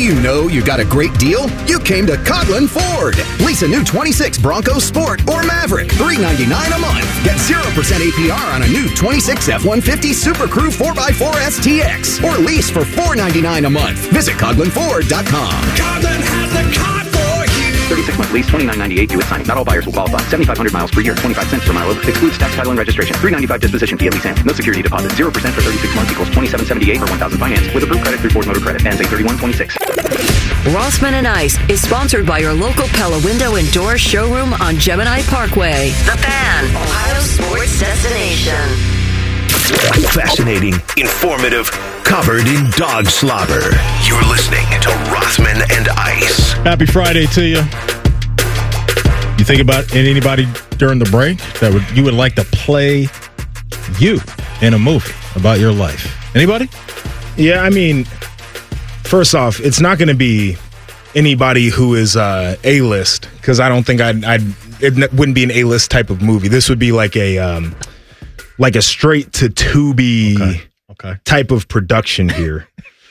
you know you got a great deal? You came to Coughlin Ford. Lease a new 26 Bronco Sport or Maverick, $399 a month. Get 0% APR on a new 26 F-150 Super Crew 4x4 STX or lease for $499 a month. Visit CoughlinFord.com. Coughlin has the car for you. 36-month lease, $29.98 due at signing. Not all buyers will qualify. 7,500 miles per year, 25 cents per mile. Excludes tax, title, and registration. $395 disposition fee at lease end. No security deposit. 0% for 36 months equals $27.78 for 1,000 finance. With approved credit through Ford Motor Credit. Ends 8/31/26. Rossman and Ice is sponsored by your local Pella Window and Door showroom on Gemini Parkway. The Fan, Ohio sports destination. Fascinating, informative, covered in dog slobber. You're listening to Rothman and Ice. Happy Friday to you. You think about anybody during the break that you would like to play you in a movie about your life? Anybody? Yeah, I mean, first off, it's not going to be anybody who is A-list, because I don't think it wouldn't be an A-list type of movie. This would be like a straight to Tubi type of production here.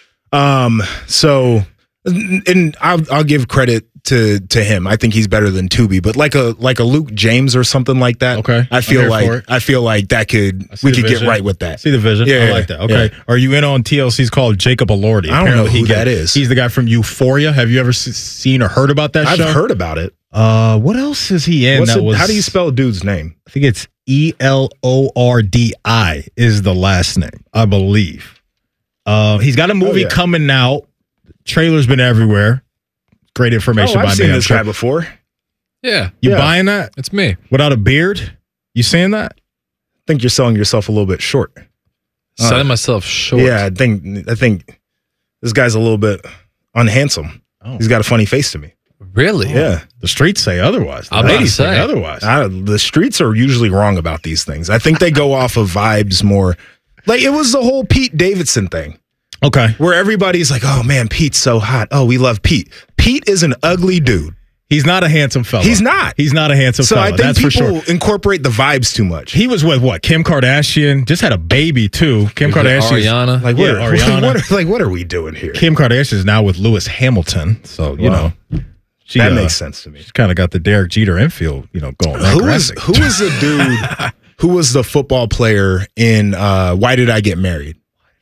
So, and I'll give credit to him. I think he's better than Tubi, but like a Luke James or something like that. Okay, I feel like that we could get right with that. See the vision. Yeah, I like that. Okay, yeah. Are you in on TLC's called Jacob Elordi? I don't know who that is. He's the guy from Euphoria. Have you ever seen or heard about that show? I've heard about it. What else is he in? How do you spell a dude's name? I think it's Elordi is the last name, I believe. He's got a movie coming out. Trailer's been everywhere. Great information by me. I've seen this guy before. Yeah. You buying that? It's me. Without a beard? You saying that? I think you're selling yourself a little bit short. Selling myself short. Yeah, I think this guy's a little bit unhandsome. Oh. He's got a funny face to me. Really? Yeah. The streets say otherwise. The I'm ladies about to say say. otherwise. The streets are usually wrong about these things. I think they go off of vibes more. Like, it was the whole Pete Davidson thing. Okay. Where everybody's like, oh, man, Pete's so hot. Oh, we love Pete. Pete is an ugly dude. He's not a handsome fella. He's not. He's not a handsome fella. So I think that's people for sure. incorporate the vibes too much. He was with what? Kim Kardashian. Just had a baby too. Kim Kardashian. Ariana. Like Ariana. What are we doing here? Kim Kardashian is now with Lewis Hamilton. So you know, that makes sense to me. She's kind of got the Derek Jeter infield, going. Who was the dude? Who was the football player in Why Did I Get Married?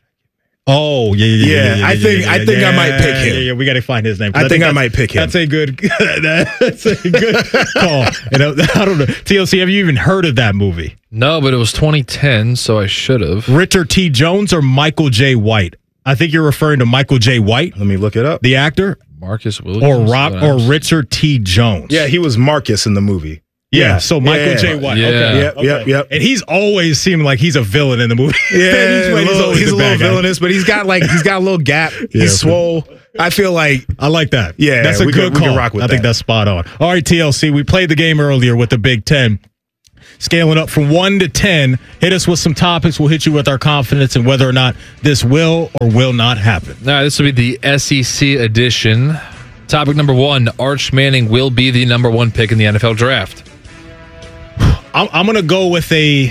Oh yeah. I think I might pick him. Yeah, we got to find his name. I think I might pick him. That's a good. That's a good call. I don't know. TLC, have you even heard of that movie? No, but it was 2010, so I should have. Richard T. Jones or Michael J. White? I think you're referring to Michael J. White. Let me look it up. The actor, Marcus Williams, or Richard T. Jones. Yeah, he was Marcus in the movie. Yeah, so Michael J. White. Yeah. Okay. Yep. And he's always seemed like he's a villain in the movie. Yeah, he's a little villainous, but he's got a little gap. He's swole. I feel like I like that. Yeah, that's a good call. We can rock with I think that's spot on. All right, TLC, we played the game earlier with the Big Ten. Scaling up from 1 to 10, hit us with some topics. We'll hit you with our confidence and whether or not this will or will not happen. All right, this will be the SEC edition. Topic number 1, Arch Manning will be the number 1 pick in the NFL draft. I'm going to go with a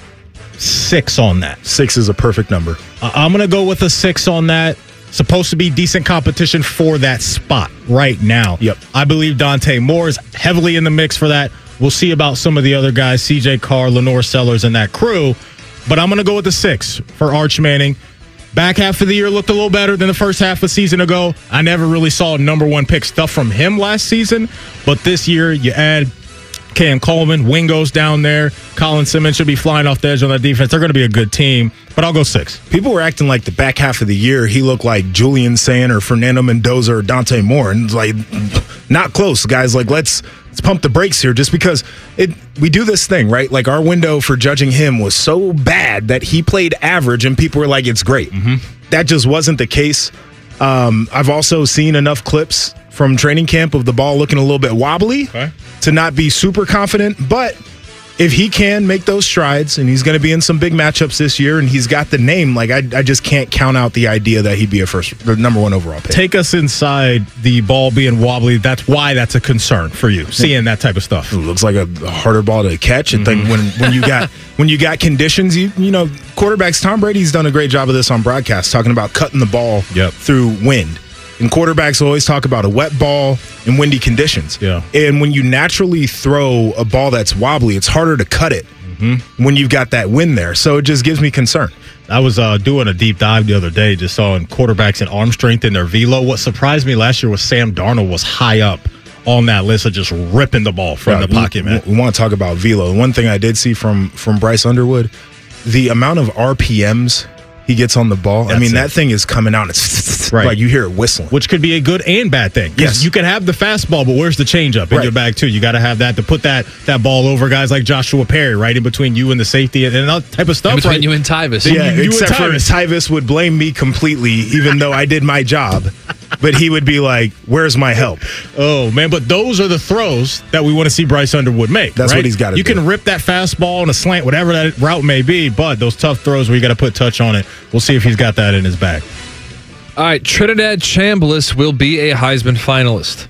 6 on that. 6 is a perfect number. I'm going to go with a 6 on that. Supposed to be decent competition for that spot right now. Yep. I believe Dante Moore is heavily in the mix for that. We'll see about some of the other guys, CJ Carr, Lenore Sellers, and that crew. But I'm going to go with the 6 for Arch Manning. Back half of the year looked a little better than the first half of the season ago. I never really saw number 1 pick stuff from him last season. But this year, you add Cam Coleman, Wingo's down there. Colin Simmons should be flying off the edge on that defense. They're going to be a good team, but I'll go 6. People were acting like the back half of the year he looked like Julian Sand or Fernando Mendoza or Dante Moore, and like not close, guys. Like let's pump the brakes here, just because we do this thing, right? Like our window for judging him was so bad that he played average, and people were like, "It's great." Mm-hmm. That just wasn't the case. I've also seen enough clips from training camp of the ball looking a little bit wobbly to not be super confident. But if he can make those strides, and he's going to be in some big matchups this year, and he's got the name, like I just can't count out the idea that he'd be the number 1 overall pick. Take us inside the ball being wobbly. That's why that's a concern for you, seeing that type of stuff. It looks like a harder ball to catch. And think when you got conditions, you know, quarterbacks. Tom Brady's done a great job of this on broadcast, talking about cutting the ball through wind. And quarterbacks always talk about a wet ball and windy conditions. Yeah. And when you naturally throw a ball that's wobbly, it's harder to cut it when you've got that wind there. So it just gives me concern. I was doing a deep dive the other day, just on quarterbacks and arm strength and their velo. What surprised me last year was Sam Darnold was high up on that list of just ripping the ball from the pocket, man. We want to talk about velo. One thing I did see from Bryce Underwood, the amount of RPMs he gets on the ball. That thing is coming out. It's right. Like you hear it whistling. Which could be a good and bad thing. Yes. You can have the fastball, but where's the changeup in your bag, too? You got to have that to put that ball over guys like Joshua Perry, right in between you and the safety and that type of stuff. In between you and Tyvis. Yeah, except for Tyvis would blame me completely, even though I did my job. But he would be like, where's my help? Oh, man, but those are the throws that we want to see Bryce Underwood make. That's what he's got to do. You can rip that fastball on a slant, whatever that route may be, but those tough throws where you got to put touch on it, we'll see if he's got that in his bag. All right, Trinidad Chambliss will be a Heisman finalist.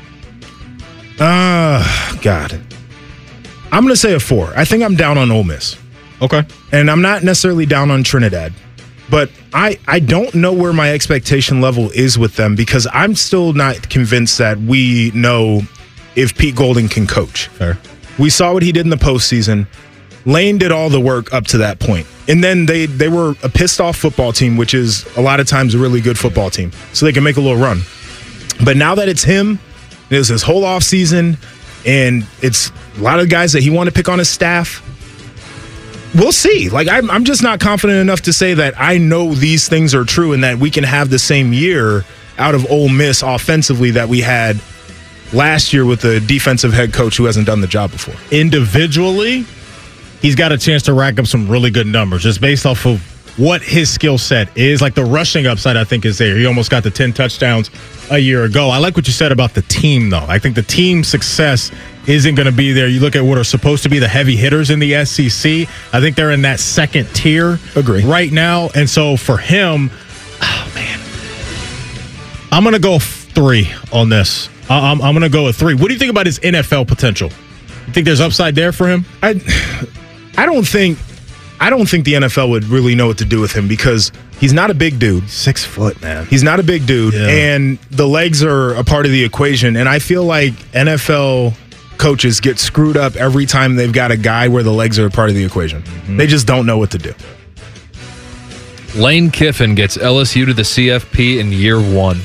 God. I'm going to say a 4. I think I'm down on Ole Miss. Okay. And I'm not necessarily down on Trinidad. But I don't know where my expectation level is with them because I'm still not convinced that we know if Pete Golding can coach. Fair. We saw what he did in the postseason. Lane did all the work up to that point. And then they were a pissed-off football team, which is a lot of times a really good football team. So they can make a little run. But now that it's him, it was his whole offseason, and it's a lot of guys that he wanted to pick on his staff. We'll see. Like, I'm just not confident enough to say that I know these things are true and that we can have the same year out of Ole Miss offensively that we had last year with the defensive head coach who hasn't done the job before. Individually, he's got a chance to rack up some really good numbers just based off of what his skill set is. Like the rushing upside, I think, is there. He almost got the 10 touchdowns a year ago. I like what you said about the team, though. I think the team success isn't going to be there. You look at what are supposed to be the heavy hitters in the SEC. I think they're in that second tier right now. And so for him, I'm going to go 3 on this. I'm going to go with 3. What do you think about his NFL potential? You think there's upside there for him? I don't think the NFL would really know what to do with him because he's not a big dude. 6 foot, man. He's not a big dude, yeah. And the legs are a part of the equation. And I feel like NFL coaches get screwed up every time they've got a guy where the legs are a part of the equation. Mm-hmm. They just don't know what to do. Lane Kiffin gets LSU to the CFP in year 1.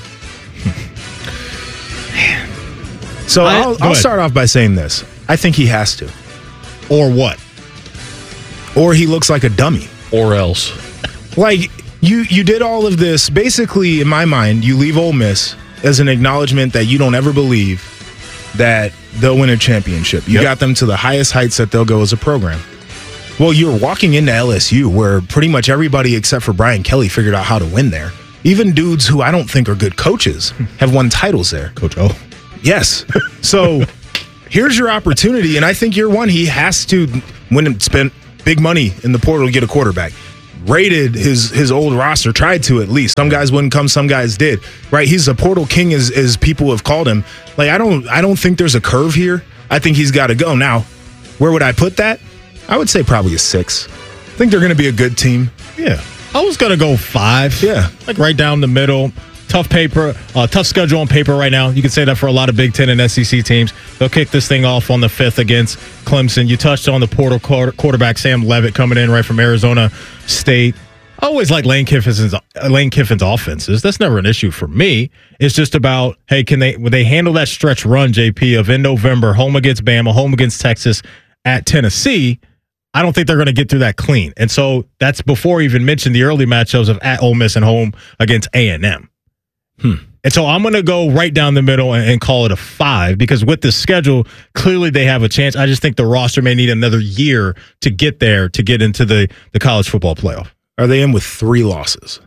So I'll start off by saying this. I think he has to. Or what? Or he looks like a dummy. Or else. Like, you did all of this. Basically, in my mind, you leave Ole Miss as an acknowledgement that you don't ever believe that they'll win a championship. You got them to the highest heights that they'll go as a program. Well, you're walking into LSU where pretty much everybody except for Brian Kelly figured out how to win there. Even dudes who I don't think are good coaches have won titles there. Coach O. Yes. So here's your opportunity, and I think year 1 he has to win and spend big money in the portal to get a quarterback. Rated his old roster, tried to at least. Some guys wouldn't come, some guys did. Right? He's a portal king as people have called him. Like I don't think there's a curve here. I think he's got to go. Now, where would I put that? I would say probably a 6. I think they're going to be a good team. Yeah. I was going to go 5. Yeah. Like right down the middle. Tough schedule on paper right now. You can say that for a lot of Big Ten and SEC teams. They'll kick this thing off on the 5th against Clemson. You touched on the portal quarterback Sam Leavitt coming in right from Arizona State. I always like Lane Kiffin's offenses. That's never an issue for me. It's just about, hey, would they handle that stretch run, JP, of in November, home against Bama, home against Texas, at Tennessee? I don't think they're going to get through that clean. And so that's before even mention the early matchups of at Ole Miss and home against A&M. And so I'm going to go right down the middle and call it a 5 because with the schedule, clearly they have a chance. I just think the roster may need another year to get there to get into the college football playoff. Are they in with 3 losses?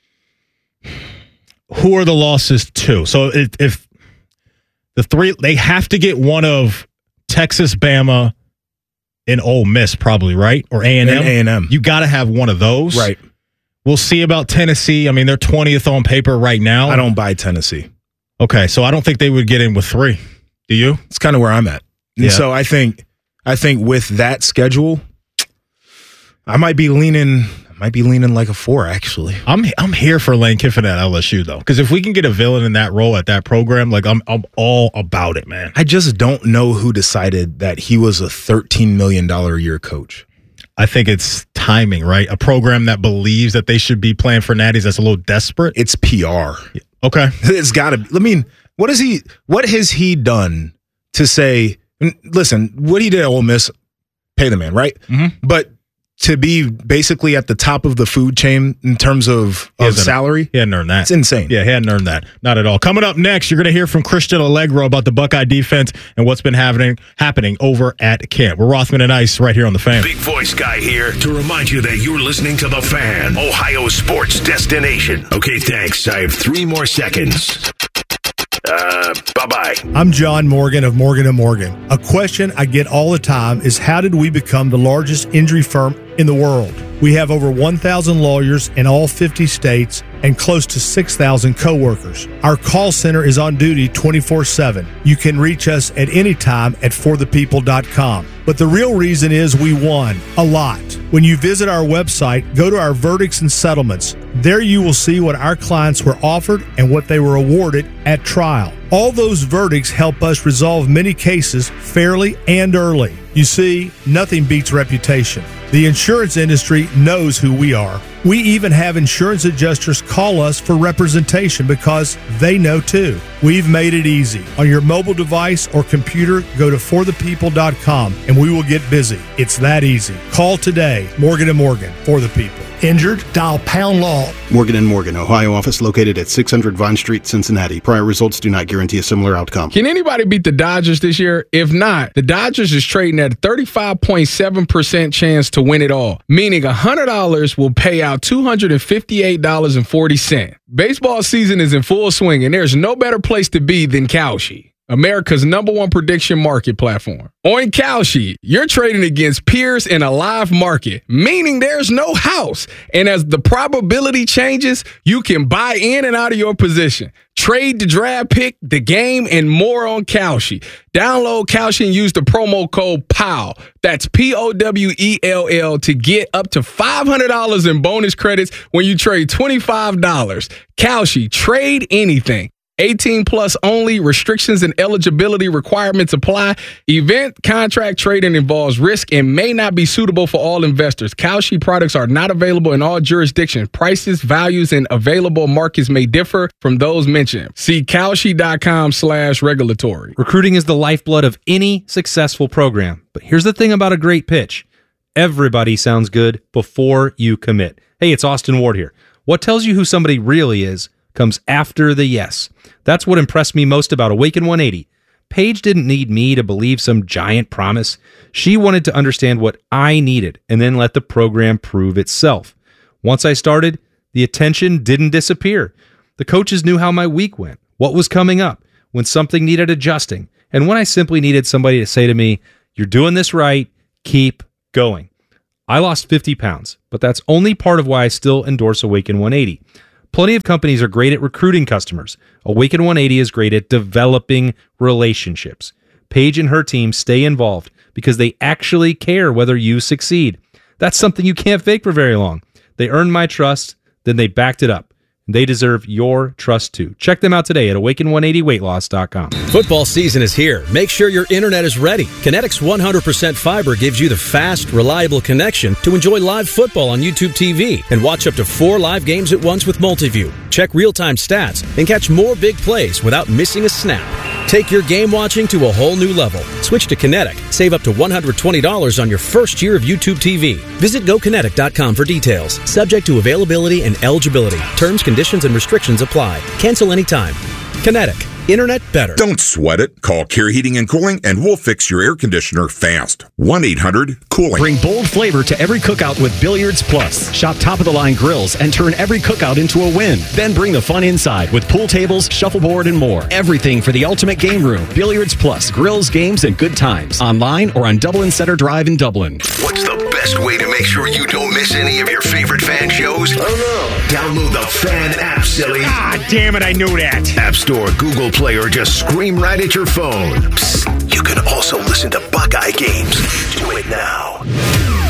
Who are the losses to? So if the 3, they have to get one of Texas, Bama, and Ole Miss probably, right? Or A&M? And A&M. You got to have one of those. Right. We'll see about Tennessee. I mean, they're 20th on paper right now. I don't buy Tennessee. Okay, so I don't think they would get in with 3. Do you? It's kind of where I'm at. And so I think with that schedule, I might be leaning Might be leaning like a 4, actually. I'm here for Lane Kiffin at LSU, though, because if we can get a villain in that role at that program, like I'm all about it, man. I just don't know who decided that he was a $13 million a year coach. I think it's timing, right? A program that believes that they should be playing for natties that's a little desperate. It's PR. Okay. It's got to be. I mean, what has he done to say, listen, what he did at Ole Miss, pay the man, right? Mm-hmm. But to be basically at the top of the food chain in terms of salary. He hadn't earned that. It's insane. Yeah, he hadn't earned that. Not at all. Coming up next, you're going to hear from Christian Allegro about the Buckeye defense and what's been happening over at camp. We're Rothman and Ice right here on The Fan. Big Voice Guy here to remind you that you're listening to The Fan, Ohio sports destination. Okay, thanks. I have 3 more seconds. Bye-bye. I'm John Morgan of Morgan & Morgan. A question I get all the time is, how did we become the largest injury firm in the world? We have over 1,000 lawyers in all 50 states and close to 6,000 coworkers. Our call center is on duty 24/7. You can reach us at any time at forthepeople.com. But the real reason is we won a lot. When you visit our website, go to our verdicts and settlements. There you will see what our clients were offered and what they were awarded at trial. All those verdicts help us resolve many cases fairly and early. You see, nothing beats reputation. The insurance industry knows who we are. We even have insurance adjusters call us for representation because they know too. We've made it easy. On your mobile device or computer, go to forthepeople.com and we will get busy. It's that easy. Call today. Morgan & Morgan, for the people. Injured? Dial pound law. Morgan & Morgan, Ohio office located at 600 Vine Street, Cincinnati. Prior results do not guarantee a similar outcome. Can anybody beat the Dodgers this year? If not, the Dodgers is trading at a 35.7% chance to win it all, meaning $100 will pay out $258.40. Baseball season is in full swing, and there's no better place to be than Kalshi, America's #1 prediction market platform. On Kalshi, you're trading against peers in a live market, meaning there's no house. And as the probability changes, you can buy in and out of your position. Trade the draft pick, the game, and more on Kalshi. Download Kalshi and use the promo code POWELL. That's POWELL to get up to $500 in bonus credits when you trade $25. Kalshi, trade anything. 18 plus only. Restrictions and eligibility requirements apply. Event contract trading involves risk and may not be suitable for all investors. Kalshi products are not available in all jurisdictions. Prices, values, and available markets may differ from those mentioned. See Kalshi.com/regulatory. Recruiting is the lifeblood of any successful program. But here's the thing about a great pitch. Everybody sounds good before you commit. Hey, it's Austin Ward here. What tells you who somebody really is comes after the yes. That's what impressed me most about Awaken 180. Paige didn't need me to believe some giant promise. She wanted to understand what I needed and then let the program prove itself. Once I started, the attention didn't disappear. The coaches knew how my week went, what was coming up, when something needed adjusting, and when I simply needed somebody to say to me, "You're doing this right, keep going." I lost 50 pounds, but that's only part of why I still endorse Awaken 180. Plenty of companies are great at recruiting customers. Awaken 180 is great at developing relationships. Paige and her team stay involved because they actually care whether you succeed. That's something you can't fake for very long. They earned my trust, then they backed it up. They deserve your trust too. Check them out today at awaken180weightloss.com. Football season is here. Make sure your internet is ready. Kinetics 100% fiber gives you the fast, reliable connection to enjoy live football on YouTube TV and watch up to 4 live games at once with Multiview. Check real-time stats and catch more big plays without missing a snap. Take your game watching to a whole new level. Switch to Kinetic. Save up to $120 on your first year of YouTube TV. Visit GoKinetic.com for details. Subject to availability and eligibility. Terms, conditions, and restrictions apply. Cancel anytime. Kinetic. Internet better. Don't sweat it. Call Care Heating and Cooling and we'll fix your air conditioner fast. 1-800-COOLING. Bring bold flavor to every cookout with Billiards Plus. Shop top-of-the-line grills and turn every cookout into a win. Then bring the fun inside with pool tables, shuffleboard, and more. Everything for the ultimate game room. Billiards Plus. Grills, games, and good times. Online or on Dublin Center Drive in Dublin. What's the best way to make sure you don't miss any of your favorite fan shows? Oh no. Download the Fan app, silly. Ah, damn it, I knew that. App Store, Google Play, or just scream right at your phone. Psst, you can also listen to Buckeye games. Do it now.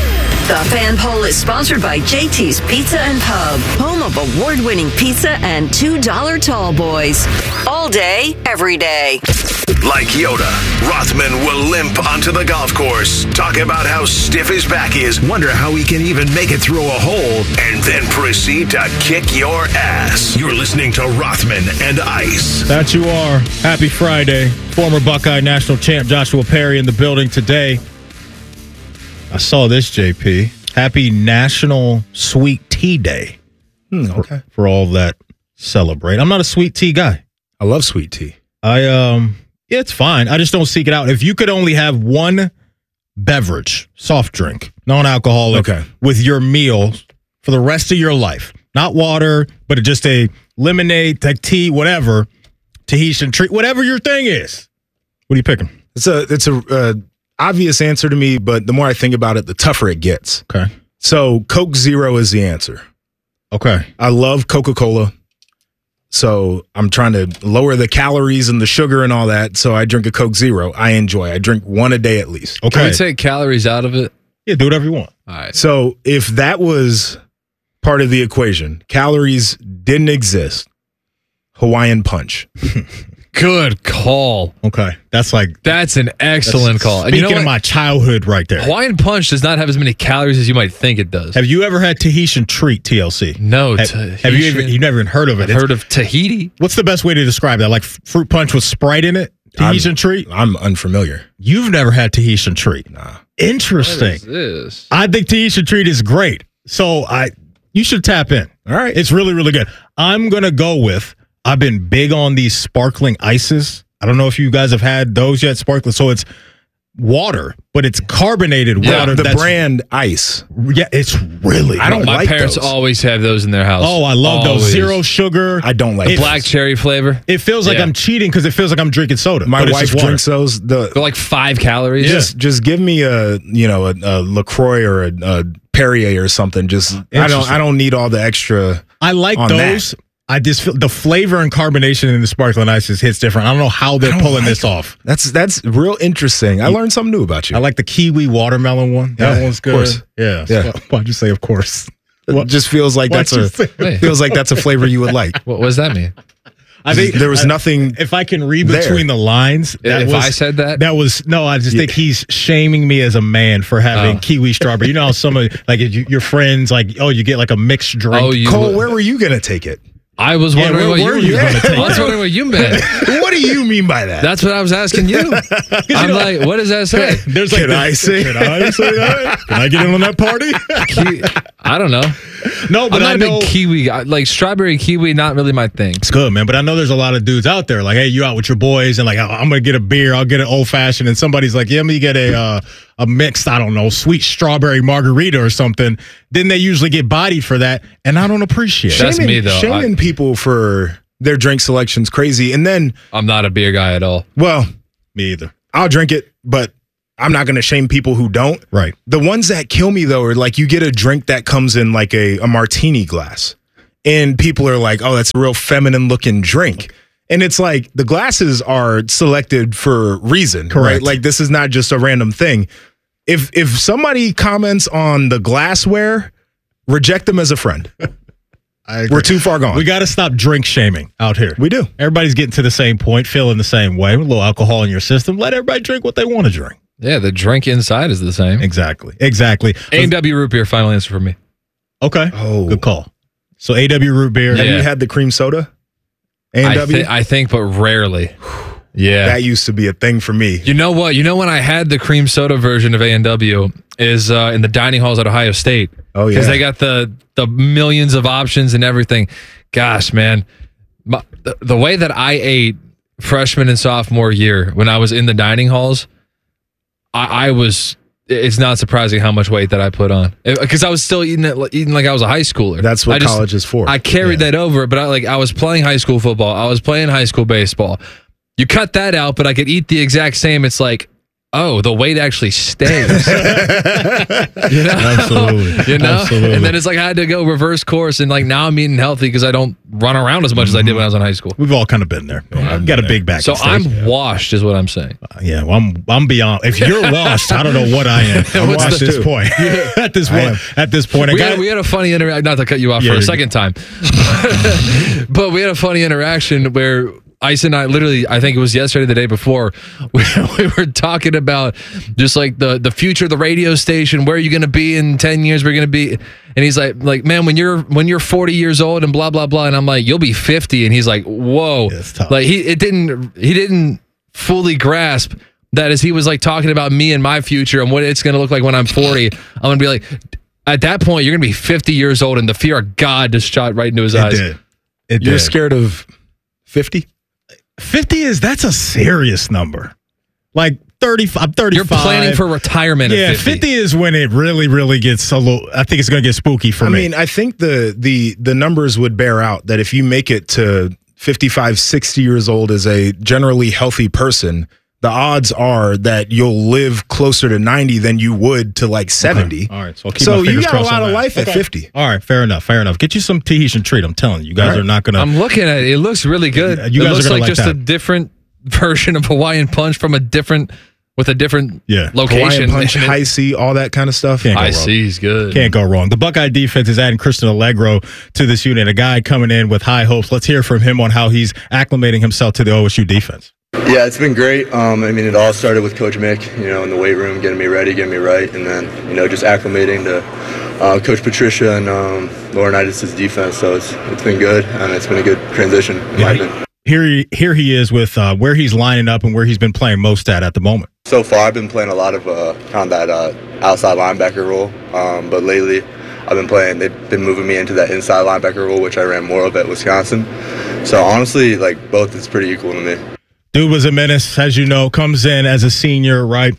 The Fan Poll is sponsored by JT's Pizza and Pub, home of award-winning pizza and $2 tall boys. All day, every day. Like Yoda, Rothman will limp onto the golf course, talk about how stiff his back is, wonder how he can even make it through a hole, and then proceed to kick your ass. You're listening to Rothman and Ice. That you are. Happy Friday. Former Buckeye national champ Joshua Perry in the building today. I saw this, JP. Happy National Sweet Tea Day. Okay. For all that celebrate. I'm not a sweet tea guy. I love sweet tea. Yeah, it's fine. I just don't seek it out. If you could only have one beverage, soft drink, non-alcoholic, with your meal for the rest of your life, not water, but just a lemonade, tea, whatever, Tahitian treat, whatever your thing is, what are you picking? It's a obvious answer to me, but the more I think about it, the tougher it gets. Okay. So Coke Zero is the answer. Okay. I love Coca-Cola. So I'm trying to lower the calories and the sugar and all that. So I drink a Coke Zero. I enjoy. I drink one a day at least. Can we take calories out of it? Yeah, do whatever you want. All right. So if that was part of the equation, calories didn't exist, Hawaiian Punch. Good call. Okay. That's an excellent call. Speaking of my childhood right there. Hawaiian Punch does not have as many calories as you might think it does. Have you ever had Tahitian treat, TLC? No. Have you never even heard of it? I've heard of Tahiti. What's the best way to describe that? Like fruit punch with Sprite in it? Tahitian treat? I'm unfamiliar. You've never had Tahitian treat? Nah. Interesting. What is this? I think Tahitian treat is great. So you should tap in. All right. It's really, really good. I'm going to go with, I've been big on these sparkling ices. I don't know if you guys have had those yet, sparkling. So it's water, but it's carbonated water. The brand Ice. Yeah, it's really I don't good. My like parents those. always have those in their house. Oh, I love those. Always. Zero sugar. I don't like The those. black cherry flavor. It feels like I'm cheating because it feels like I'm drinking soda. My but it's wife just water. drinks those. They're like 5 calories. Just give me a LaCroix or a Perrier or something. I don't need all the extra. I like on those. that. I just feel the flavor and carbonation in the sparkling ices hits different. I don't know how they're pulling this off. That's real interesting. I learned something new about you. I like the kiwi watermelon one. That one's good. Of course. Yeah. Yeah. Why'd you say of course? It just feels like that's a flavor you would like. What does that mean? I think there was nothing. If I can read between the lines, I said that, I just think he's shaming me as a man for having kiwi strawberry. You know how some of your friends you get like a mixed drink. Cole, where were you gonna take it? I was wondering what you were going to take. I was wondering what you meant. What do you mean by that? That's what I was asking you. I'm like, what does that say? There's like, Can I say that? Can I get in on that party? I don't know. No, but I'm not I a know big kiwi. Like strawberry kiwi, not really my thing. It's good, man. But I know there's a lot of dudes out there like, hey, you out with your boys and like, I'm going to get a beer. I'll get an old fashioned. And somebody's like, yeah, let me get a mixed, I don't know, sweet strawberry margarita or something. Then they usually get bodied for that. And I don't appreciate it. That's me, though. Shaming people for their drink selection's crazy. And then I'm not a beer guy at all. Well, me either. I'll drink it, but I'm not going to shame people who don't. Right. The ones that kill me, though, are like you get a drink that comes in like a martini glass. And people are like, oh, that's a real feminine looking drink. And it's like the glasses are selected for a reason. Correct. Right? Like this is not just a random thing. If somebody comments on the glassware, reject them as a friend. We're too far gone. We got to stop drink shaming out here. We do. Everybody's getting to the same point, feeling the same way. With a little alcohol in your system. Let everybody drink what they want to drink. Yeah, the drink inside is the same. Exactly. A&W root beer, final answer for me. Okay. Oh, good call. So A&W root beer. Have you had the cream soda? A&W? I think, but rarely. Yeah. That used to be a thing for me. You know what? You know when I had the cream soda version of A&W is in the dining halls at Ohio State. Oh, yeah. Because they got the millions of options and everything. Gosh, man. The way that I ate freshman and sophomore year when I was in the dining halls, I was... It's not surprising how much weight that I put on because I was still eating like I was a high schooler. That's what college is for. I carried that over, but I was playing high school football. I was playing high school baseball. You cut that out, but I could eat the exact same. It's like oh, the weight actually stays. Absolutely. You know? Absolutely. And then it's like I had to go reverse course, and like now I'm eating healthy because I don't run around as much as I did when I was in high school. We've all kind of been there. I've got a big back. So I'm washed, is what I'm saying. Yeah, well, I'm beyond. If you're washed, I don't know what I am. I'm washed at this point. At this point, We had a funny interaction. Not to cut you off for a second time, but we had a funny interaction where Ice and I literally, I think it was yesterday, the day before, we were talking about just like the future of the radio station. Where are you going to be in 10 years? We're going to be, and he's like, man, when you're 40 years old and blah blah blah, and I'm like, you'll be 50, and he's like, whoa, like he didn't fully grasp that as he was like talking about me and my future and what it's going to look like when I'm 40. I'm going to be like, at that point, you're going to be 50 years old, and the fear of God just shot right into his eyes. You're scared of 50? 50 that's a serious number. Like 35. I'm 35. You're planning for retirement. Yeah, at 50 is when it really gets a little. I think it's going to get spooky for me. I mean, I think the numbers would bear out that if you make it to 55, 60 years old as a generally healthy person, the odds are that you'll live closer to 90 than you would to like 70. Okay. All right, so I'll keep my fingers you got a crossed lot on of that. life at 50. All right, fair enough. Get you some Tahitian treat. I'm telling you, guys are not going to. I'm looking at it. It looks really good. You guys it looks are gonna like just that. a different version of Hawaiian Punch from a different location. Hawaiian Punch, high C, all that kind of stuff. High C is good. Can't go wrong. The Buckeye defense is adding Christian Allegro to this unit, a guy coming in with high hopes. Let's hear from him on how he's acclimating himself to the OSU defense. Yeah, it's been great. I mean, it all started with Coach Mick, in the weight room, getting me ready, getting me right, and then, just acclimating to Coach Patricia and Laurinaitis' defense. So it's been good, and it's been a good transition, in my opinion. Here he is with where he's lining up and where he's been playing most at the moment. So far, I've been playing a lot of kind of that outside linebacker role, but lately they've been moving me into that inside linebacker role, which I ran more of at Wisconsin. So honestly, like both is pretty equal to me. Dude was a menace, as you know, comes in as a senior, right?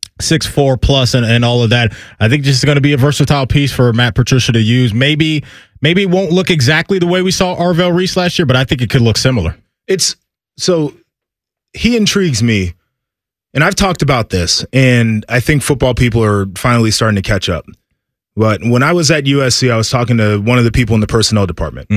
6'4 plus and all of that. I think this is going to be a versatile piece for Matt Patricia to use. Maybe it won't look exactly the way we saw Arvell Reese last year, but I think it could look similar. He intrigues me, and I've talked about this, and I think football people are finally starting to catch up. But when I was at USC, I was talking to one of the people in the personnel department,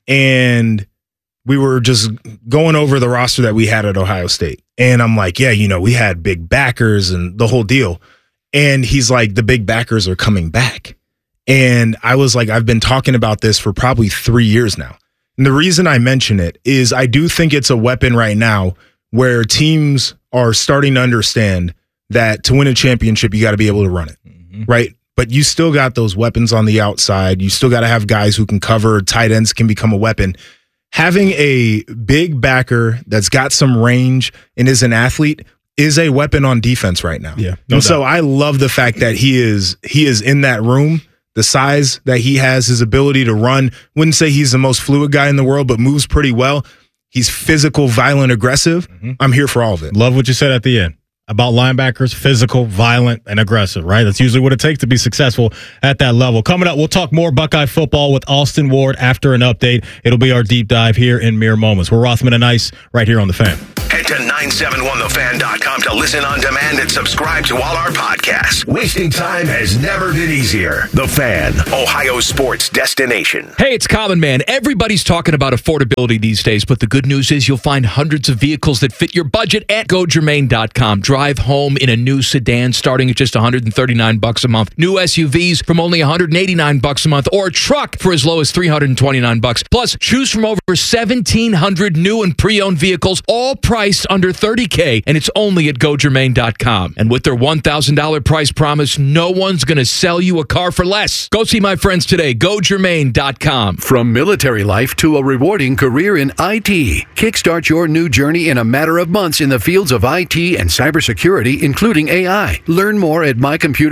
and we were just going over the roster that we had at Ohio State. And I'm like, yeah, we had big backers and the whole deal. And he's like, the big backers are coming back. And I was like, I've been talking about this for probably 3 years now. And the reason I mention it is I do think it's a weapon right now where teams are starting to understand that to win a championship, you got to be able to run it, right? But you still got those weapons on the outside. You still got to have guys who can cover. Tight ends can become a weapon. Having a big backer that's got some range and is an athlete is a weapon on defense right now. Yeah. So I love the fact that he is in that room, the size that he has, his ability to run. Wouldn't say he's the most fluid guy in the world, but moves pretty well. He's physical, violent, aggressive. I'm here for all of it. Love what you said at the end about linebackers, physical, violent, and aggressive, right? That's usually what it takes to be successful at that level. Coming up, we'll talk more Buckeye football with Austin Ward after an update. It'll be our deep dive here in mere moments. We're Rothman and Ice right here on The Fan. Head to 971thefan.com to listen on demand and subscribe to all our podcasts. Wasting time has never been easier. The Fan, Ohio sports destination. Hey, it's Common Man. Everybody's talking about affordability these days, but the good news is you'll find hundreds of vehicles that fit your budget at GoGermain.com. Drive home in a new sedan starting at just $139 a month. New SUVs from only $189 a month, or a truck for as low as $329. Plus, choose from over 1,700 new and pre-owned vehicles, all priced under $30K, and it's only at GoGermain.com. And with their $1,000 price promise, no one's going to sell you a car for less. Go see my friends today. GoGermain.com. From military life to a rewarding career in IT, kickstart your new journey in a matter of months in the fields of IT and cybersecurity, including AI. Learn more at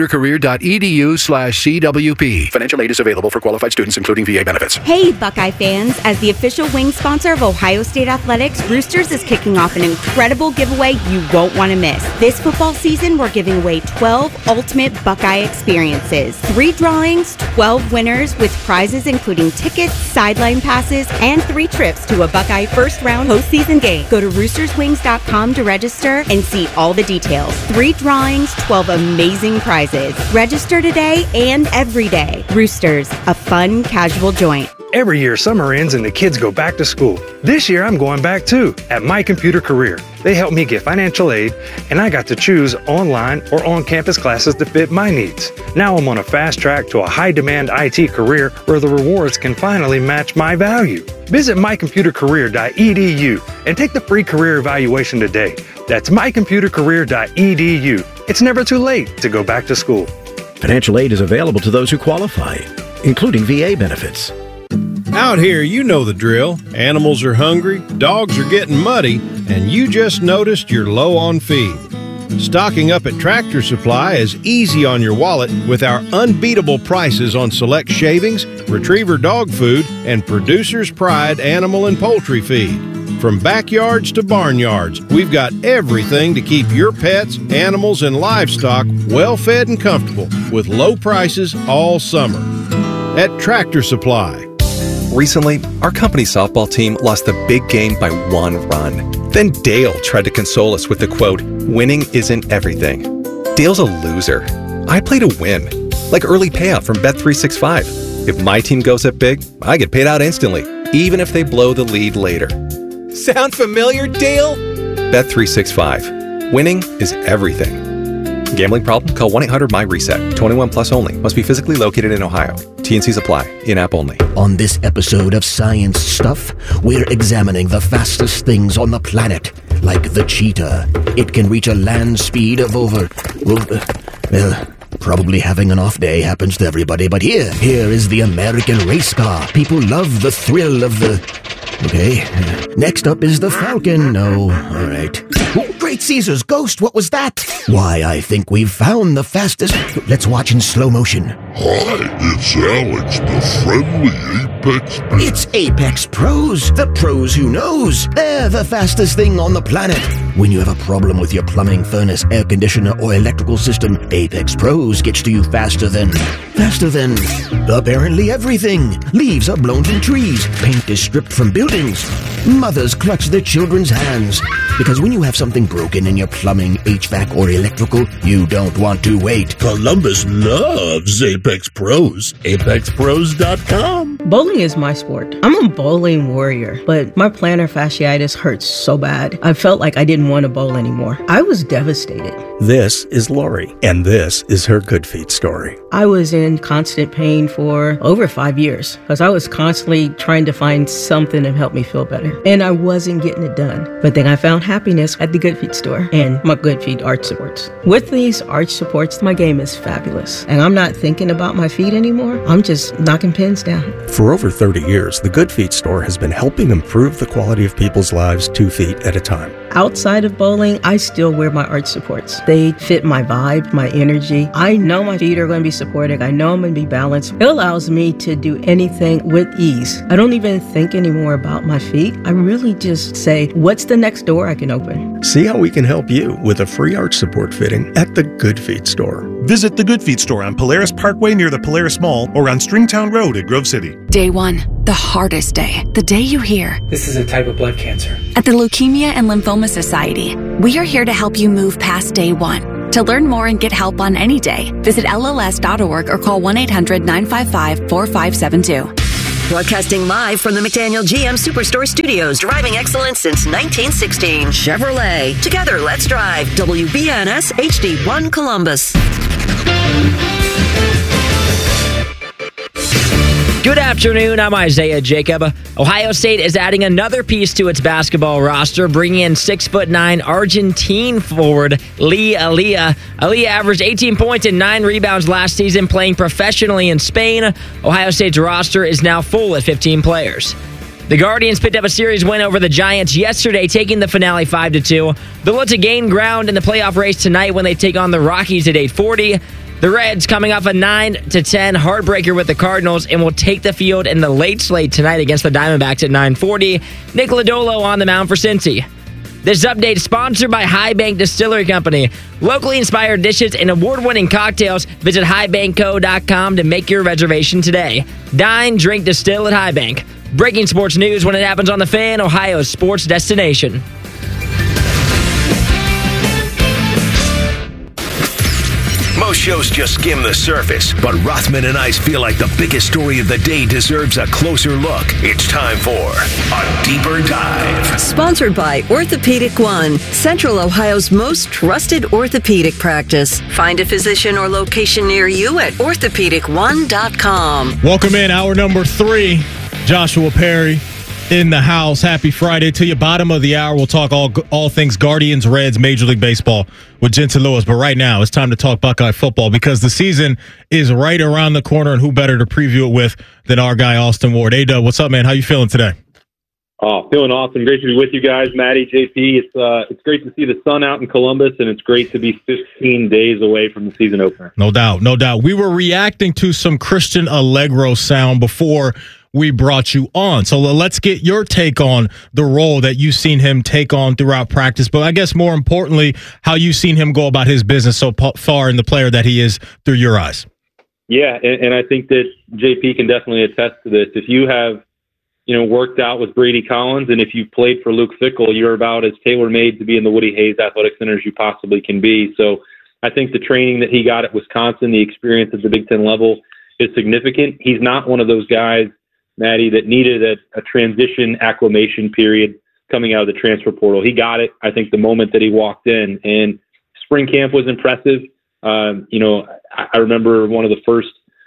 mycomputercareer.edu/CWP. Financial aid is available for qualified students, including VA benefits. Hey, Buckeye fans. As the official wing sponsor of Ohio State Athletics, Roosters is kicking off an incredible giveaway you won't want to miss. This football season, we're giving away 12 ultimate Buckeye experiences. 3 drawings, 12 winners with prizes including tickets, sideline passes, and 3 trips to a Buckeye first-round postseason game. Go to roosterswings.com to register and see all the details. 3 drawings, 12 amazing prizes. Register today and every day. Roosters, a fun, casual joint. Every year, summer ends and the kids go back to school. This year, I'm going back too, at My Computer Career. They helped me get financial aid, and I got to choose online or on-campus classes to fit my needs. Now I'm on a fast track to a high-demand IT career where the rewards can finally match my value. Visit mycomputercareer.edu and take the free career evaluation today. That's mycomputercareer.edu. It's never too late to go back to school. Financial aid is available to those who qualify, including VA benefits. Out here, you know the drill. Animals are hungry, dogs are getting muddy, and you just noticed you're low on feed. Stocking up at Tractor Supply is easy on your wallet with our unbeatable prices on select shavings, retriever dog food, and Producer's Pride animal and poultry feed. From backyards to barnyards, we've got everything to keep your pets, animals, and livestock well fed and comfortable with low prices all summer. At Tractor Supply. Recently, our company softball team lost the big game by 1 run. Then Dale tried to console us with the quote, "Winning isn't everything." Dale's a loser. I play to win, like early payout from Bet365. If my team goes up big, I get paid out instantly, even if they blow the lead later. Sound familiar, Dale? Bet365. Winning is everything. Gambling problem? Call 1-800-MY-RESET. 21 plus only. Must be physically located in Ohio. T&Cs apply. In-app only. On this episode of Science Stuff, we're examining the fastest things on the planet, like the cheetah. It can reach a land speed of probably having an off day happens to everybody, but here is the American race car. People love the thrill of the... Okay. Next up is the Falcon. No. All right. Oh, Great Caesar's ghost. What was that? Why, I think we've found the fastest. Let's watch in slow motion. Hi, it's Alex, the friendly Apex Pro. It's Apex Pros. The pros who knows. They're the fastest thing on the planet. When you have a problem with your plumbing, furnace, air conditioner, or electrical system, Apex Pros gets to you faster than apparently everything. Leaves are blown from trees. Paint is stripped from buildings. Mothers clutch their children's hands. Because when you have something broken in your plumbing, HVAC, or electrical, you don't want to wait. Columbus loves Apex Pros. ApexPros.com. Bowling is my sport. I'm a bowling warrior, but my plantar fasciitis hurts so bad. I felt like I didn't want to bowl anymore. I was devastated. This is Lori, and this is her Good Feet story. I was in constant pain for over 5 years because I was constantly trying to find something to help me feel better, and I wasn't getting it done. But then I found happiness at the Good Feet store and my Good Feet arch supports. With these arch supports, my game is fabulous, and I'm not thinking about my feet anymore. I'm just knocking pins down. For over 30 years, the Good Feet store has been helping improve the quality of people's lives 2 feet at a time. Outside of bowling, I still wear my arch supports. They fit my vibe, my energy. I know my feet are going to be supported. I know I'm going to be balanced. It allows me to do anything with ease. I don't even think anymore about my feet. I really just say, what's the next door I can open? See how we can help you with a free arch support fitting at the Good Feet store. Visit the Good Feet store on Polaris Parkway near the Polaris Mall or on Stringtown Road at Grove City. Day 1, the hardest day. The day you hear, "This is a type of blood cancer." At the Leukemia and Lymphoma Society, we are here to help you move past day 1. To learn more and get help on any day, visit LLS.org or call 1-800-955-4572. Broadcasting live from the McDaniel GM Superstore Studios, driving excellence since 1916. Chevrolet. Together, let's drive. WBNS HD1 Columbus. Good afternoon, I'm Isaiah Jacob. Ohio State is adding another piece to its basketball roster, bringing in 6'9" Argentine forward Lee Alia. Alia averaged 18 points and 9 rebounds last season, playing professionally in Spain. Ohio State's roster is now full at 15 players. The Guardians picked up a series win over the Giants yesterday, taking the finale 5-2. They'll look to gain ground in the playoff race tonight when they take on the Rockies at 8:40. The Reds coming off a 9-10 heartbreaker with the Cardinals and will take the field in the late slate tonight against the Diamondbacks at 9:40. Nick Lodolo on the mound for Cincy. This update is sponsored by High Bank Distillery Company. Locally inspired dishes and award-winning cocktails. Visit highbankco.com to make your reservation today. Dine, drink, distill at High Bank. Breaking sports news when it happens on The Fan, Ohio's sports destination. Most shows just skim the surface, but Rothman and I feel like the biggest story of the day deserves a closer look. It's time for a deeper dive. Sponsored by Orthopedic One, Central Ohio's most trusted orthopedic practice. Find a physician or location near you at orthopedic1.com. Welcome in, hour number 3. Joshua Perry in the house. Happy Friday to you. Bottom of the hour, we'll talk all things Guardians, Reds, Major League Baseball with Jensen Lewis. But right now, it's time to talk Buckeye football because the season is right around the corner, and who better to preview it with than our guy, Austin Ward. A-Dub, what's up, man? How you feeling today? Oh, feeling awesome. Great to be with you guys, Maddie, JP. It's great to see the sun out in Columbus, and it's great to be 15 days away from the season opener. No doubt, no doubt. We were reacting to some Christian Allegro sound before we brought you on. So let's get your take on the role that you've seen him take on throughout practice, but I guess more importantly, how you've seen him go about his business so far in the player that he is through your eyes. Yeah, and I think that JP can definitely attest to this. If you have, worked out with Brady Collins, and if you've played for Luke Fickell, you're about as tailor-made to be in the Woody Hayes Athletic Center as you possibly can be. So I think the training that he got at Wisconsin, the experience at the Big Ten level is significant. He's not one of those guys, Maddie, that needed a transition acclimation period coming out of the transfer portal. He got it, I think, the moment that he walked in. And spring camp was impressive. I remember one of the first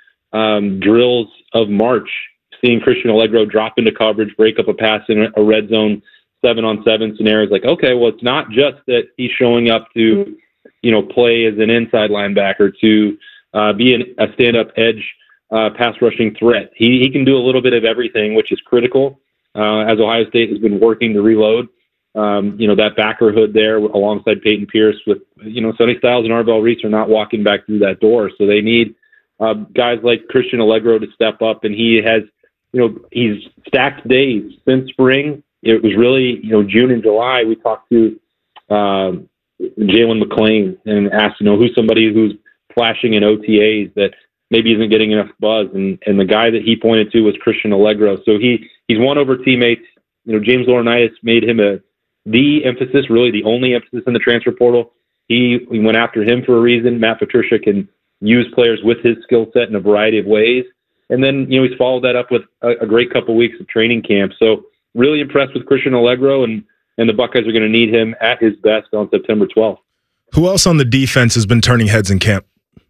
drills of March, seeing Christian Allegro drop into coverage, break up a pass in a red zone 7-on-7 scenario. It's like, okay, well, it's not just that he's showing up to, play as an inside linebacker, to be a stand-up edge pass rushing threat. He can do a little bit of everything, which is critical as Ohio State has been working to reload. That backer hood there alongside Peyton Pierce with, Sonny Styles and Arbel Reese are not walking back through that door. So they need guys like Christian Allegro to step up. And he has, he's stacked days since spring. It was really, June and July. We talked to Jalen McClain and asked, who's somebody who's flashing in OTAs that maybe isn't getting enough buzz. And the guy that he pointed to was Christian Allegro. So he's won over teammates. James Laurinaitis made him the emphasis, really the only emphasis in the transfer portal. He went after him for a reason. Matt Patricia can use players with his skill set in a variety of ways. And then, he's followed that up with a great couple weeks of training camp. So really impressed with Christian Allegro, and the Buckeyes are going to need him at his best on September 12th. Who else on the defense has been turning heads in camp?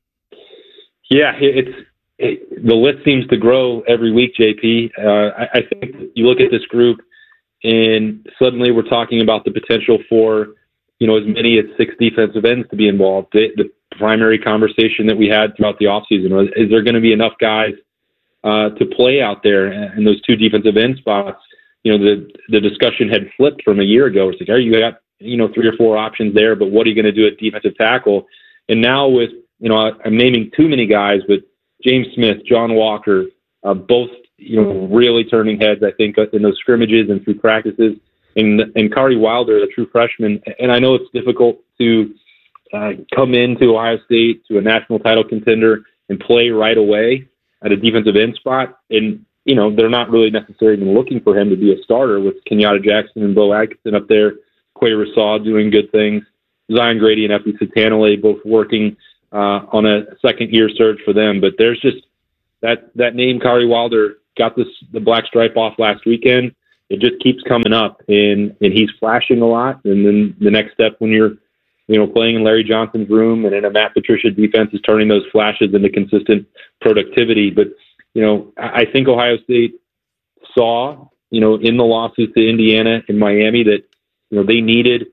Yeah, the list seems to grow every week, JP. I think you look at this group, and suddenly we're talking about the potential for, as many as 6 defensive ends to be involved. The primary conversation that we had throughout the offseason was, is there going to be enough guys to play out there in those 2 defensive end spots? The discussion had flipped from a year ago. It's like, you got, 3 or 4 options there, but what are you going to do at defensive tackle? And now with, I'm naming too many guys, but James Smith, John Walker, both, really turning heads, I think, in those scrimmages and through practices. And Kari Wilder, the true freshman. And I know it's difficult to come into Ohio State, to a national title contender, and play right away at a defensive end spot. And, they're not really necessarily even looking for him to be a starter, with Kenyatta Jackson and Bo Atkinson up there, Quay Rasaw doing good things, Zion Grady and Epi Satanale both working on a second-year surge for them. But there's just that name, Kari Wilder, got the black stripe off last weekend. It just keeps coming up, and he's flashing a lot. And then the next step when you're, playing in Larry Johnson's room and in a Matt Patricia defense is turning those flashes into consistent productivity. But, I think Ohio State saw, in the losses to Indiana and Miami that, they needed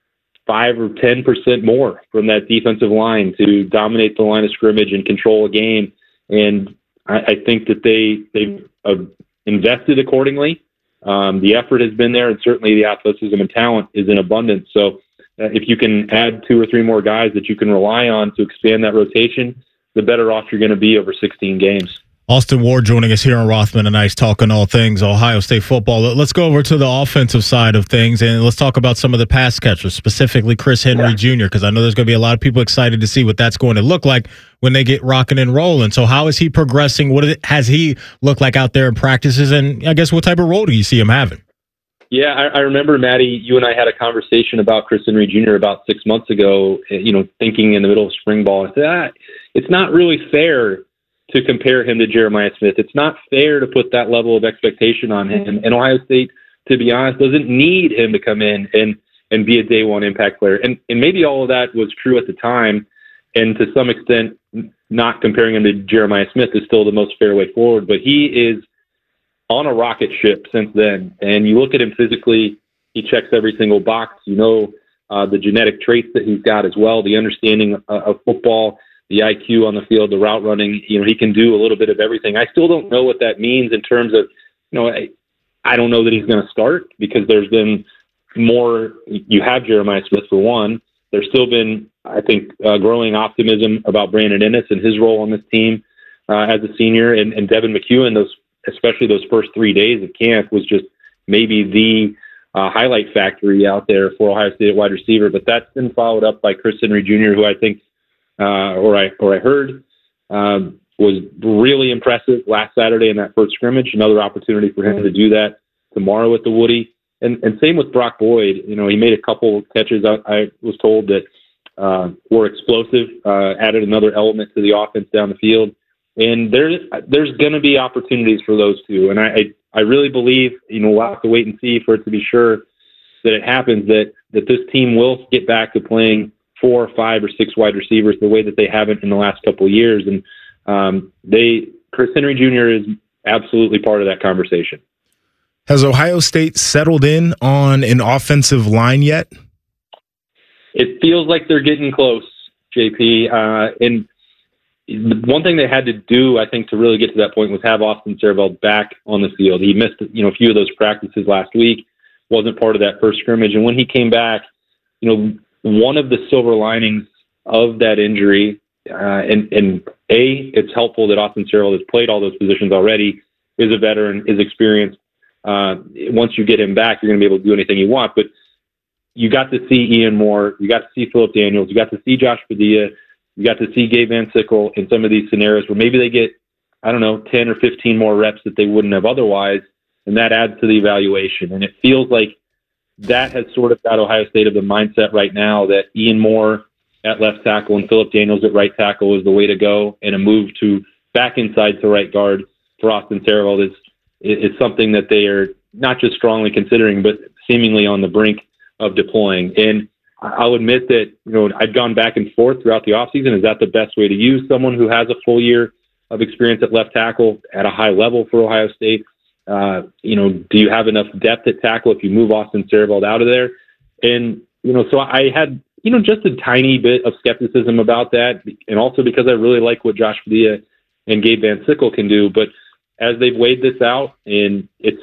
5 or 10% more from that defensive line to dominate the line of scrimmage and control a game. And I think that they've invested accordingly. The effort has been there, and certainly the athleticism and talent is in abundance. So if you can add 2 or 3 more guys that you can rely on to expand that rotation, the better off you're going to be over 16 games. Austin Ward joining us here on Rothman and Ice, talking all things Ohio State football. Let's go over to the offensive side of things, and let's talk about some of the pass catchers, specifically Chris Henry Jr., because I know there's going to be a lot of people excited to see what that's going to look like when they get rocking and rolling. So how is he progressing? What has he looked like out there in practices? And I guess what type of role do you see him having? Yeah, I remember, Maddie, you and I had a conversation about Chris Henry Jr. about 6 months ago, thinking in the middle of spring ball. I said, it's not really fair to compare him to Jeremiah Smith. It's not fair to put that level of expectation on him. And Ohio State, to be honest, doesn't need him to come in and be a day one impact player. And maybe all of that was true at the time. And to some extent, not comparing him to Jeremiah Smith is still the most fair way forward. But he is on a rocket ship since then. And you look at him physically, he checks every single box. The genetic traits that he's got as well, the understanding of football, the IQ on the field, the route running. He can do a little bit of everything. I still don't know what that means in terms of, I don't know that he's going to start, because there's been more. You have Jeremiah Smith for one. There's still been, I think, growing optimism about Brandon Ennis and his role on this team as a senior, and Devin McEwen, especially those first 3 days of camp, was just maybe the highlight factory out there for Ohio State at wide receiver. But that's been followed up by Chris Henry Jr., who I think, I heard, was really impressive last Saturday in that first scrimmage. Another opportunity for him to do that tomorrow at the Woody. And same with Brock Boyd. He made a couple catches, I was told, that were explosive, added another element to the offense down the field. And there's going to be opportunities for those two. And I really believe, we'll have to wait and see for it to be sure that it happens, that this team will get back to playing 4, 5, or 6 wide receivers the way that they haven't in the last couple of years. And Chris Henry Jr. is absolutely part of that conversation. Has Ohio State settled in on an offensive line yet? It feels like they're getting close, JP. And one thing they had to do, I think, to really get to that point was have Austin Sehraveld back on the field. He missed, a few of those practices last week, wasn't part of that first scrimmage. And when he came back, one of the silver linings of that injury, it's helpful that Austin Sehraveld has played all those positions already, is a veteran, is experienced. Once you get him back, you're going to be able to do anything you want. But you got to see Ian Moore, you got to see Philip Daniels, you got to see Josh Padilla, you got to see Gabe Van Sickle in some of these scenarios where maybe they get, 10 or 15 more reps that they wouldn't have otherwise, and that adds to the evaluation. And it feels like that has sort of got Ohio State of the mindset right now that Ian Moore at left tackle and Philip Daniels at right tackle is the way to go, and a move to back inside to right guard for Austin Sehraveld is something that they are not just strongly considering, but seemingly on the brink of deploying. And I'll admit that, I'd gone back and forth throughout the offseason. Is that the best way to use someone who has a full year of experience at left tackle at a high level for Ohio State? Do you have enough depth at tackle if you move Austin Sehraveld out of there? And, so I had, just a tiny bit of skepticism about that, and also because I really like what Josh Padilla and Gabe Van Sickle can do. But as they've weighed this out, and it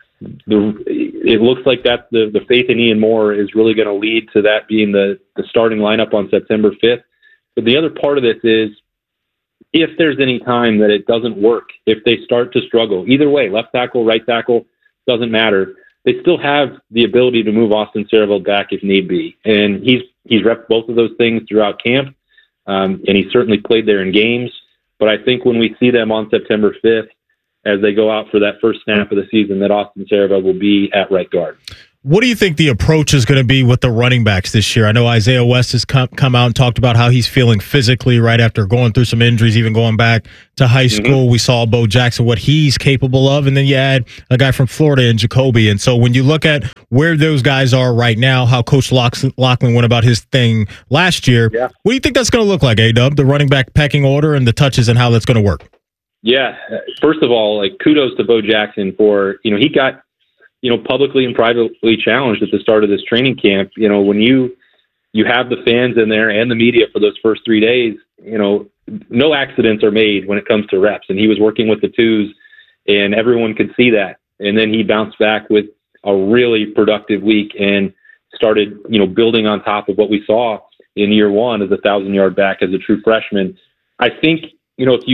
looks like that the faith in Ian Moore is really going to lead to that being the starting lineup on September 5th. But the other part of this is, if there's any time that it doesn't work, if they start to struggle, either way, left tackle, right tackle, doesn't matter, they still have the ability to move Austin Sehraveld back if need be. And he's repped both of those things throughout camp, and he certainly played there in games. But I think when we see them on September 5th, as they go out for that first snap of the season, that Austin Sehraveld will be at right guard. What do you think the approach is going to be with the running backs this year? I know Isaiah West has come out and talked about how he's feeling physically right after going through some injuries, even going back to high school. Mm-hmm. We saw Bo Jackson, what he's capable of, and then you add a guy from Florida in Jacoby. And so when you look at where those guys are right now, how Coach Loughlin went about his thing last year, What do you think that's going to look like, A-Dub, the running back pecking order and the touches and how that's going to work? Yeah, first of all, kudos to Bo Jackson for, he got, publicly and privately challenged at the start of this training camp. When you have the fans in there and the media for those first 3 days, no accidents are made when it comes to reps. And he was working with the twos, and everyone could see that. And then he bounced back with a really productive week and started, building on top of what we saw in year one as a 1,000-yard back as a true freshman. I think, if you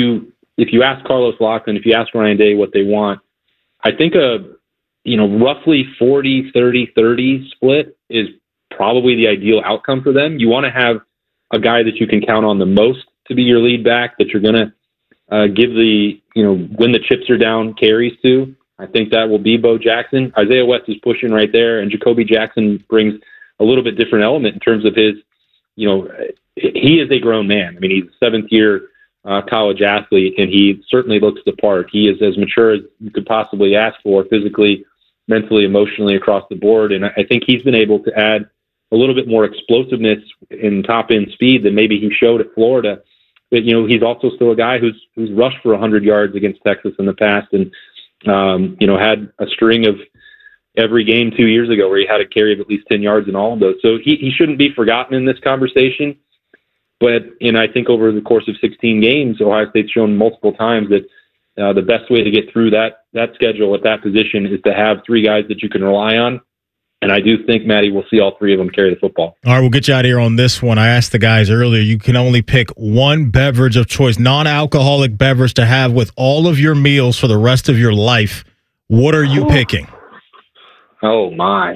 if you ask Carlos Loughlin, if you ask Ryan Day what they want, I think a roughly 40-30-30 split is probably the ideal outcome for them. You want to have a guy that you can count on the most to be your lead back, that you're going to give the, when the chips are down, carries to. I think that will be Bo Jackson. Isaiah West is pushing right there, and Jacoby Jackson brings a little bit different element in terms of his, he is a grown man. I mean, he's a seventh-year college athlete, and he certainly looks the part. He is as mature as you could possibly ask for, physically, mentally, emotionally, across the board. And I think he's been able to add a little bit more explosiveness in top-end speed than maybe he showed at Florida. But, he's also still a guy who's rushed for 100 yards against Texas in the past and, had a string of every game 2 years ago where he had a carry of at least 10 yards in all of those. So he shouldn't be forgotten in this conversation. But I think over the course of 16 games, Ohio State's shown multiple times that the best way to get through that schedule at that position is to have three guys that you can rely on. And I do think, Maddie, we'll see all three of them carry the football. All right, we'll get you out of here on this one. I asked the guys earlier, you can only pick one beverage of choice, non-alcoholic beverage to have with all of your meals for the rest of your life. What are you picking? Oh, my.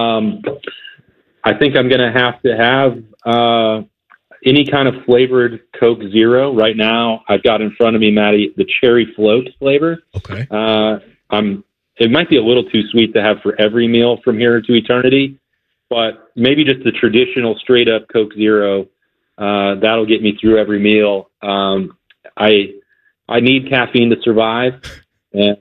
I think I'm going to have any kind of flavored Coke Zero. Right now, I've got in front of me, Maddie, the cherry float flavor. Okay. It might be a little too sweet to have for every meal from here to eternity, but maybe just the traditional straight-up Coke Zero, that'll get me through every meal. I need caffeine to survive, and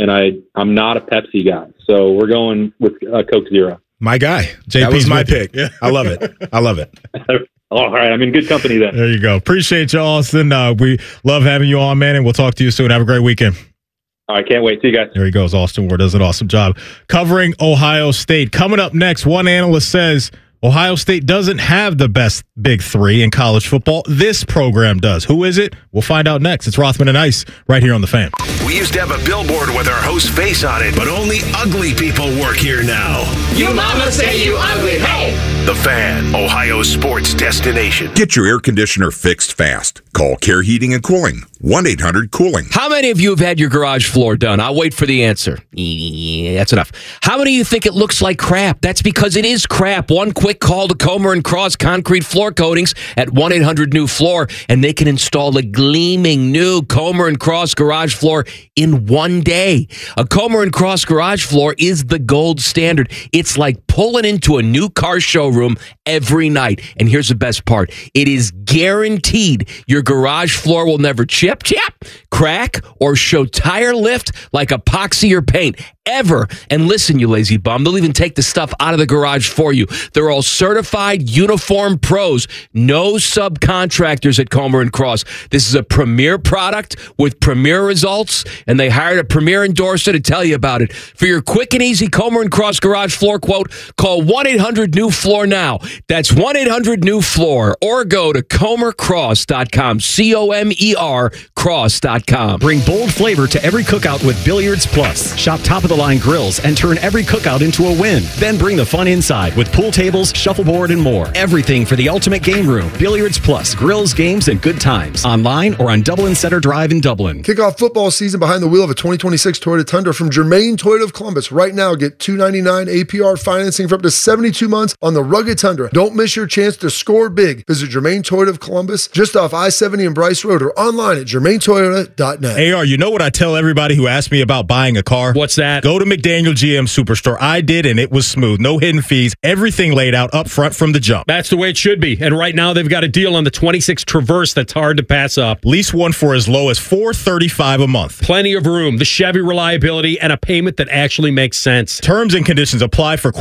I'm not a Pepsi guy, so we're going with Coke Zero. My guy. JP's that was my pick. Yeah. I love it. All right, I'm in good company then. There you go. Appreciate you, Austin. We love having you on, man, and we'll talk to you soon. Have a great weekend. All right, can't wait. See you guys. There he goes. Austin Ward does an awesome job covering Ohio State. Coming up next, one analyst says Ohio State doesn't have the best big three in college football. This program does. Who is it? We'll find out next. It's Rothman and Ice right here on The Fan. We used to have a billboard with our host's face on it, but only ugly people work here now. You mama say you ugly. Hey! The Fan, Ohio sports destination. Get your air conditioner fixed fast. Call Care Heating and Cooling. 1-800-COOLING. How many of you have had your garage floor done? I'll wait for the answer. That's enough. How many of you think it looks like crap? That's because it is crap. One quick call to Comer & Cross Concrete Floor Coatings at 1-800-NEW-FLOOR, and they can install a gleaming new Comer & Cross garage floor in 1 day. A Comer & Cross garage floor is the gold standard. It's like pulling into a new car showroom every night. And here's the best part. It is guaranteed your garage floor will never chip, crack, or show tire lift like epoxy or paint ever. And listen, you lazy bum, they'll even take the stuff out of the garage for you. They're all certified uniform pros. No subcontractors at Comer & Cross. This is a premier product with premier results, and they hired a premier endorser to tell you about it. For your quick and easy Comer & Cross garage floor quote, call 1-800-NEW-FLOOR now. That's 1-800-NEW-FLOOR, or go to comercross.com, COMER cross.com. Bring bold flavor to every cookout with Billiards Plus. Shop top-of-the-line grills and turn every cookout into a win. Then bring the fun inside with pool tables, shuffleboard, and more. Everything for the ultimate game room. Billiards Plus. Grills, games, and good times. Online or on Dublin Center Drive in Dublin. Kick off football season behind the wheel of a 2026 Toyota Tundra from Germain Toyota of Columbus. Right now, get $299 APR financing for up to 72 months on the rugged Tundra. Don't miss your chance to score big. Visit Germain Toyota of Columbus just off I-70 and Bryce Road, or online at germaintoyota.net. AR, you know what I tell everybody who asks me about buying a car? What's that? Go to McDaniel GM Superstore. I did, and it was smooth. No hidden fees. Everything laid out up front from the jump. That's the way it should be. And right now, they've got a deal on the 26 Traverse that's hard to pass up. Lease one for as low as $435 a month. Plenty of room, the Chevy reliability, and a payment that actually makes sense. Terms and conditions apply for